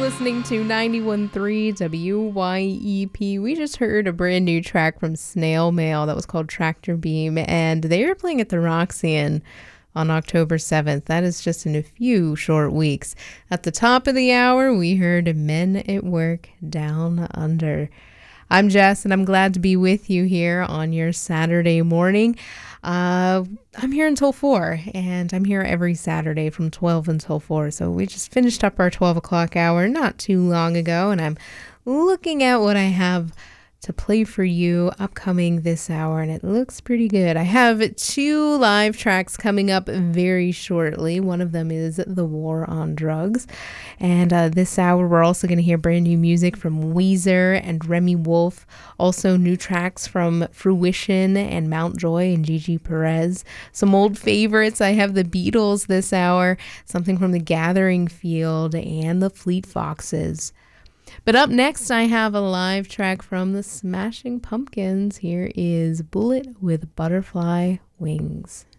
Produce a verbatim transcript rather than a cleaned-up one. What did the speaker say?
listening to ninety-one point three W Y E P. We just heard a brand new track from Snail Mail that was called Tractor Beam, and they are playing at the Roxy on October seventh. That is just in a few short weeks. At the top of the hour, we heard Men at Work Down Under. I'm Jess, and I'm glad to be with you here on your Saturday morning. Uh, I'm here until four, and I'm here every Saturday from twelve until four. So we just finished up our twelve o'clock hour not too long ago, and I'm looking at what I have to play for you upcoming this hour, and it looks pretty good. I have two live tracks coming up very shortly. One of them is The War on Drugs, and uh, this hour we're also going to hear brand new music from Weezer and Remy Wolf, also new tracks from Fruition and Mountjoy and Gigi Perez, some old favorites. I have the Beatles this hour, something from The Gathering Field, and the Fleet Foxes. But up next, I have a live track from the Smashing Pumpkins. Here is Bullet with Butterfly Wings.